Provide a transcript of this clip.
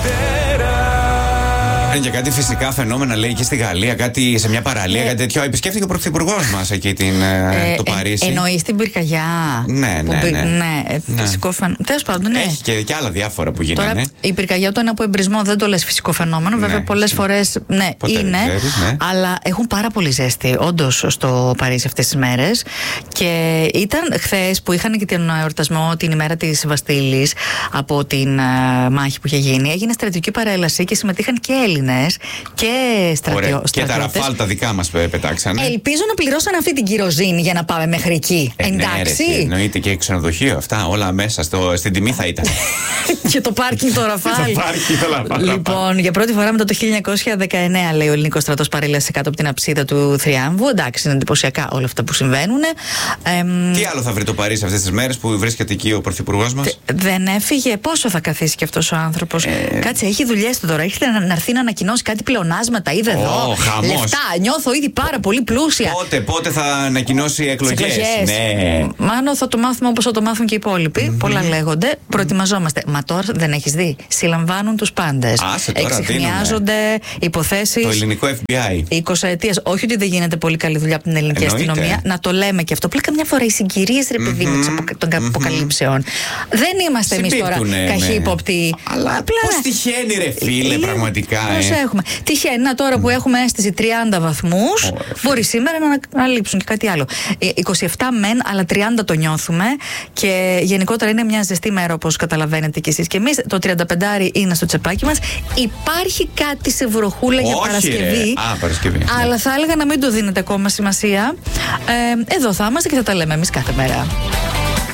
Είναι και κάτι φυσικά φαινόμενα, λέει, και στη Γαλλία, κάτι σε μια παραλία, κάτι τέτοιο. Επισκέφθηκε ο πρωθυπουργός μας εκεί το Παρίσι. Εννοείς την πυρκαγιά. Ναι. Φυσικό φαινόμενο. Τέλος πάντων, ναι. Έχει και άλλα διάφορα που γίνανε. Τώρα, η πυρκαγιά του είναι από εμπρισμό, δεν το λες φυσικό φαινόμενο. Βέβαια, πολλές φορές είναι. Αλλά έχουν πάρα πολύ ζέστη, όντως, στο Παρίσι αυτές τις μέρες. Και ήταν χθες που είχαν και τον εορτασμό την ημέρα της Βαστίλης από την μάχη που είχε γίνει. Έγινε στρατιωτική παρέλαση και συμμετείχαν και Έλληνες και στρατιώτες. Και τα ραφάλ τα δικά μας πετάξανε. Ελπίζω να πληρώσαν αυτή την κυροζήνη για να πάμε μέχρι εκεί. Εντάξει. Ναι, εννοείται, και ξενοδοχείο, αυτά όλα μέσα στην τιμή θα ήταν. Και το πάρκινγκ το ραφάλ. Λοιπόν, για πρώτη φορά μετά το 1919, λέει, ο ελληνικός στρατός παρέλασε κάτω από την αψίδα του Θριάμβου. Εντάξει, είναι εντυπωσιακά όλα αυτά που συμβαίνουν. Τι άλλο θα βρει το Παρίσι αυτές τις μέρες που βρίσκεται εκεί ο πρωθυπουργός μας? Δεν έφυγε. Πόσο θα καθίσει και αυτός ο άνθρωπος? Κάτσε, έχει δουλειές του τώρα. Έχετε να έρθει να ανακοινώσει κάτι πλεονάσματα. Είδε εδώ. Λεφτά. Νιώθω ήδη πάρα πολύ πλούσια. Πότε θα ανακοινώσει εκλογές? Ναι. Μάλλον θα το μάθουμε όπως θα το μάθουν και οι υπόλοιποι. Πολλά λέγονται. Προετοιμαζόμαστε. Μα τώρα δεν έχεις δει? Συλλαμβάνουν τους πάντες. Εξιχνιάζονται υποθέσεις. Το ελληνικό FBI. 20 ετίας. Όχι ότι δεν γίνεται πολύ καλή δουλειά από την ελληνική αστυνομία. Να το λέμε και αυτό. Απλά καμιά φορά οι συγκυρίες, ρε παιδί μου, των αποκαλύψεων. Δεν είμαστε εμείς τώρα καχύποπτοι. Αλλά πώς τυχαίνει, ρε φίλε, πραγματικά. Προσέχουμε. Τυχαίνει να τώρα που έχουμε αίσθηση 30 βαθμούς, μπορεί σήμερα να λείψουν και κάτι άλλο. 27 μεν, αλλά 30 το νιώθουμε. Και γενικότερα είναι μια ζεστή μέρα, όπως καταλαβαίνετε κι εσείς και εμείς. Το 35 είναι στο τσεπάκι μας. Υπάρχει κάτι σε βροχούλα για Παρασκευή. Παρασκευή. Αλλά θα έλεγα να μην του δίνετε ακόμα σημασία. Εδώ θα είμαστε και θα τα λέμε εμείς κάθε μέρα.